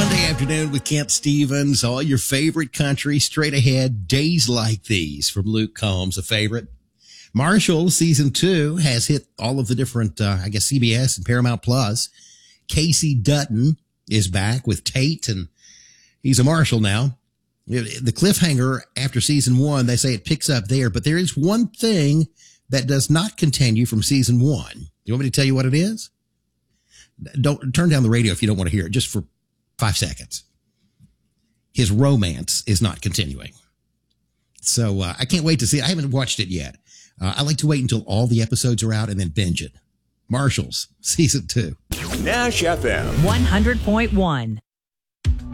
Monday afternoon with Kent Stevens, all your favorite country straight ahead, days like these from Luke Combs, a favorite. Marshall season 2 has hit all of the different, CBS and Paramount Plus. Casey Dutton is back with Tate, and he's a Marshall now. The cliffhanger after season 1, they say it picks up there, but there is one thing that does not continue from season 1. You want me to tell you what it is? Don't turn down the radio if you don't want to hear it, just for 5 seconds. His romance is not continuing. So I can't wait to see it. I haven't watched it yet. I like to wait until all the episodes are out and then binge it. Marshall's season 2. Nash FM 100.1.